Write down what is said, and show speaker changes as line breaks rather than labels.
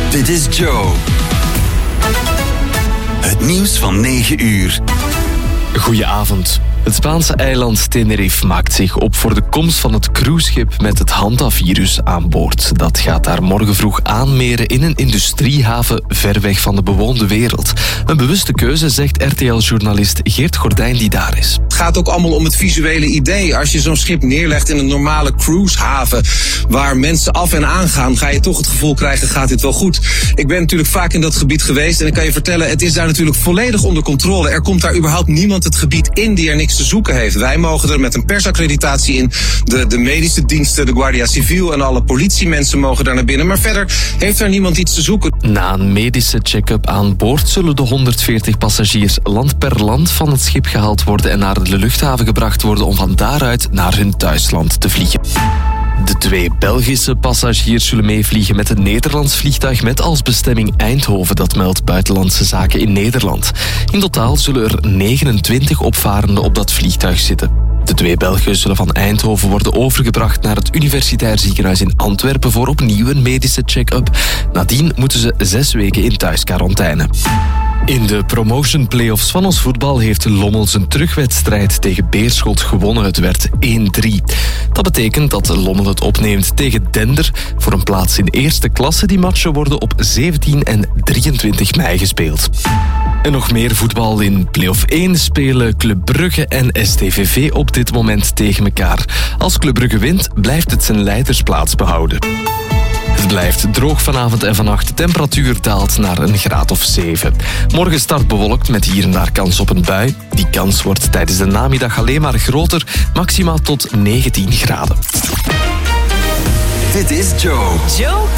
Dit is Joe. Het nieuws van 9 uur.
Goedenavond. Het Spaanse eiland Tenerife maakt zich op voor de komst van het cruiseschip met het hantavirus aan boord. Dat gaat daar morgen vroeg aanmeren in een industriehaven ver weg van de bewoonde wereld. Een bewuste keuze, zegt RTL-journalist Geert Gordijn die daar is.
Het gaat ook allemaal om het visuele idee. Als je zo'n schip neerlegt in een normale cruisehaven waar mensen af en aan gaan, ga je toch het gevoel krijgen, gaat dit wel goed? Ik ben natuurlijk vaak in dat gebied geweest en ik kan je vertellen, het is daar natuurlijk volledig onder controle. Er komt daar überhaupt niemand het gebied in die er niks te zoeken heeft. Wij mogen er met een persaccreditatie in. De medische diensten, de Guardia Civil en alle politiemensen mogen daar naar binnen. Maar verder heeft daar niemand iets te zoeken.
Na een medische check-up aan boord zullen de 140 passagiers land per land van het schip gehaald worden en naar de luchthaven gebracht worden om van daaruit naar hun thuisland te vliegen. De 2 Belgische passagiers zullen meevliegen met een Nederlands vliegtuig met als bestemming Eindhoven, dat meldt Buitenlandse Zaken in Nederland. In totaal zullen er 29 opvarenden op dat vliegtuig zitten. De 2 Belgen zullen van Eindhoven worden overgebracht naar het Universitair Ziekenhuis in Antwerpen voor opnieuw een medische check-up. Nadien moeten ze 6 weken in thuisquarantaine. In de promotion playoffs van ons voetbal heeft Lommel zijn terugwedstrijd tegen Beerschot gewonnen. Het werd 1-3. Dat betekent dat Lommel het opneemt tegen Dender voor een plaats in eerste klasse. Die matchen worden op 17 en 23 mei gespeeld. En nog meer voetbal. In play-off 1 spelen Club Brugge en STVV op dit moment tegen elkaar. Als Club Brugge wint, blijft het zijn leidersplaats behouden. Het blijft droog vanavond en vannacht. De temperatuur daalt naar een graad of 7. Morgen start bewolkt met hier en daar kans op een bui. Die kans wordt tijdens de namiddag alleen maar groter, maximaal tot 19 graden.
Dit is Joe.
Joe